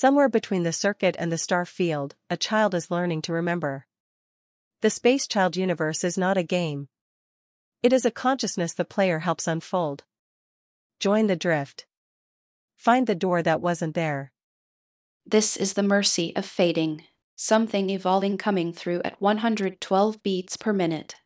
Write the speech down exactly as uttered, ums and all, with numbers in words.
Somewhere between the circuit and the star field, a child is learning to remember. The Space Child universe is not a game. It is a consciousness the player helps unfold. Join the drift. Find the door that wasn't there. This is the mercy of fading, something evolving coming through at one hundred twelve beats per minute.